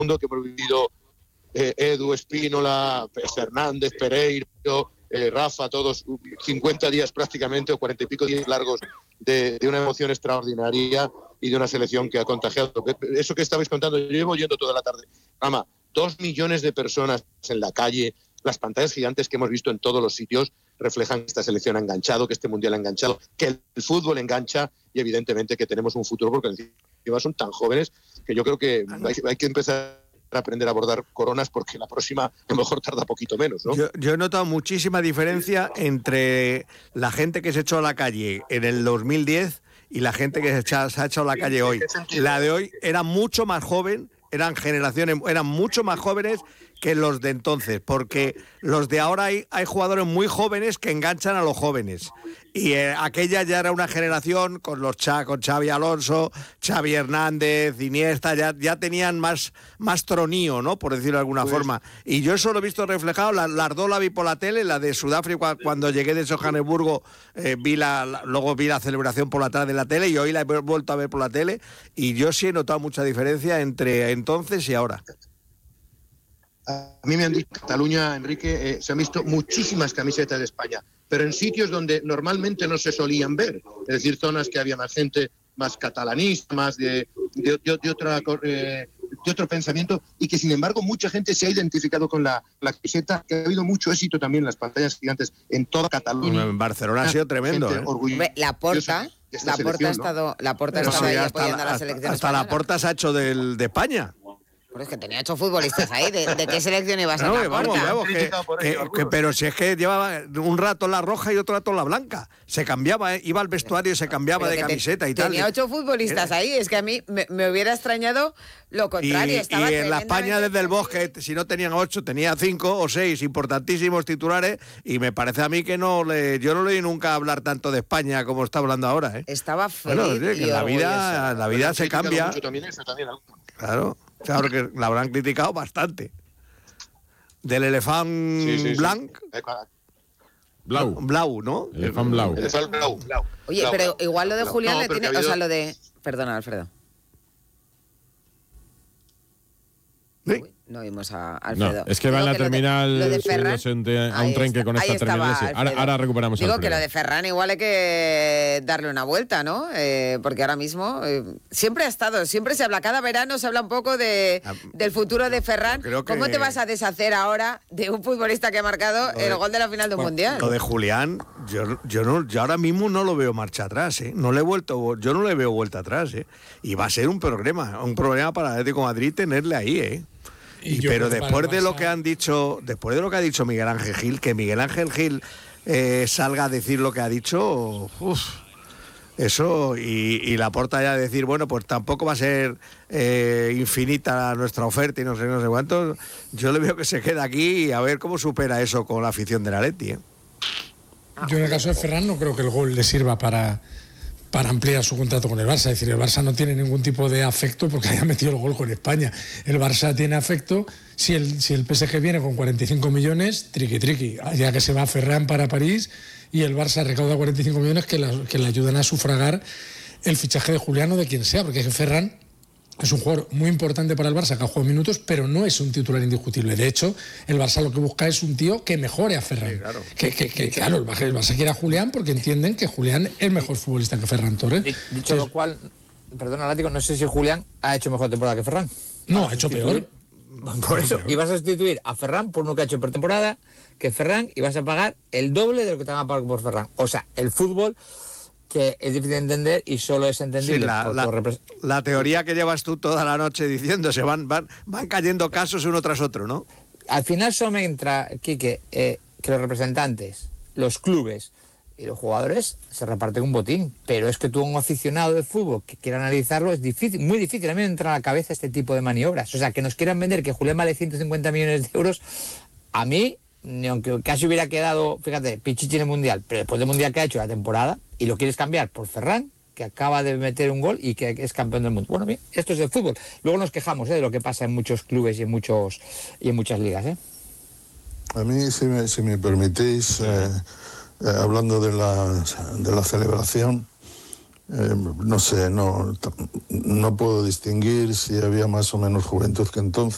mundo que hemos vivido, Edu, Espínola, Fernández, Pereiro, Rafa, todos 50 días prácticamente o 40 y pico días largos de una emoción extraordinaria y de una selección que ha contagiado. Eso que estabais contando, yo llevo yendo toda la tarde. 2 millones de personas en la calle, las pantallas gigantes que hemos visto en todos los sitios reflejan que esta selección ha enganchado, que este mundial ha enganchado, que el fútbol engancha y evidentemente que tenemos un futuro porque encima son tan jóvenes que yo creo que hay que empezar a aprender a abordar coronas porque la próxima a lo mejor tarda poquito menos, ¿no? Yo he notado muchísima diferencia entre la gente que se echó a la calle en el 2010 y la gente que se ha echado a la calle hoy. La de hoy era mucho más joven, eran mucho más jóvenes que los de entonces, porque los de ahora hay jugadores muy jóvenes que enganchan a los jóvenes. Y aquella ya era una generación con Xavi Alonso, Xavi Hernández, Iniesta, ya tenían más tronío, ¿no? Por decirlo de alguna forma. Y yo eso lo he visto reflejado, las dos la vi por la tele, la de Sudáfrica cuando llegué de Johannesburgo, luego vi la celebración por la tarde de la tele y hoy la he vuelto a ver por la tele y yo sí he notado mucha diferencia entre entonces y ahora. A mí me han dicho en Cataluña, Enrique, se han visto muchísimas camisetas de España, pero en sitios donde normalmente no se solían ver, es decir, zonas que había más gente, más catalanista, más de otro pensamiento, y que sin embargo mucha gente se ha identificado con la camiseta, que ha habido mucho éxito también en las pantallas gigantes en toda Cataluña. En Barcelona ha sido tremendo, Laporta ha estado ahí apoyando a la selección hasta española. Laporta se ha hecho de España. Pero es que tenía 8 futbolistas ahí. ¿De qué selección iba a ser Laporta? Pero si es que llevaba un rato la roja y otro rato la blanca. Se cambiaba, iba al vestuario y se cambiaba de camiseta y tal. Tenía 8 futbolistas ahí. Es que a mí me hubiera extrañado lo contrario. Y en la España desde el Bosque, si no tenían 8, tenía 5 o 6 importantísimos titulares. Y me parece a mí que yo no le oí nunca hablar tanto de España como está hablando ahora. Estaba feliz. Bueno, que la vida se cambia. Mucho también eso, Claro que la habrán criticado bastante. Del elefante blau, ¿no? Elefant blau. Oye, pero igual lo de Julián le tiene... O sea, lo de... Perdona, Alfredo. ¿Sí? No vimos a Alfredo. No, es que va en la terminal subiéndose a un tren que con esta terminal. Sí. Ahora recuperamos a Digo Alfredo. que lo de Ferran igual hay que darle una vuelta, ¿no? Porque ahora mismo siempre se habla, cada verano se habla un poco del futuro de Ferran. ¿Cómo te vas a deshacer ahora de un futbolista que ha marcado el gol de la final de un mundial? Lo de Julián, yo ahora mismo no lo veo marcha atrás, ¿eh? Yo no le veo vuelta atrás, ¿eh? Y va a ser un problema para el Atlético de Madrid tenerle ahí, ¿eh? Pero después de lo que ha dicho Miguel Ángel Gil, que Miguel Ángel Gil salga a decir lo que ha dicho, eso, y Laporta ya a decir, bueno, pues tampoco va a ser infinita nuestra oferta y no sé cuántos, yo le veo que se queda aquí y a ver cómo supera eso con la afición del Atleti, ¿eh? Yo en el caso de Ferran no creo que el gol le sirva para ampliar su contrato con el Barça. Es decir, el Barça no tiene ningún tipo de afecto porque haya metido el gol con España. El Barça tiene afecto si el PSG viene con 45 millones, triqui, ya que se va Ferran para París y el Barça recauda 45 millones que le ayudan a sufragar el fichaje de Julián o de quien sea, porque Ferran es un jugador muy importante para el Barça, que ha jugado minutos, pero no es un titular indiscutible. De hecho, el Barça lo que busca es un tío que mejore a Ferran. Sí, claro. El Barça quiere a Julián porque entienden que Julián es mejor futbolista que Ferran Torres. Dicho lo cual, perdona, Látigo, no sé si Julián ha hecho mejor temporada que Ferran. No, ha hecho peor. Por eso, y vas a sustituir a Ferran por uno que ha hecho pretemporada que Ferran y vas a pagar el doble de lo que te van a pagar por Ferran. O sea, el fútbol, que es difícil de entender y solo es entendible. Sí, la teoría que llevas tú toda la noche diciendo, van cayendo casos uno tras otro, ¿no? Al final solo me entra, Quique, que los representantes, los clubes y los jugadores se reparten un botín, pero es que tú, un aficionado de fútbol que quiera analizarlo, es difícil, muy difícil. A mí me entra a la cabeza este tipo de maniobras. O sea, que nos quieran vender que Julián vale 150 millones de euros, a mí, ni aunque casi hubiera quedado, fíjate, Pichichi en el Mundial, pero después del Mundial que ha hecho la temporada, y lo quieres cambiar por Ferran, que acaba de meter un gol y que es campeón del mundo. Bueno, bien, esto es el fútbol. Luego nos quejamos de lo que pasa en muchos clubes y en muchas ligas, ¿eh? A mí, si me permitís, hablando de la celebración, no sé, no puedo distinguir si había más o menos juventud que entonces.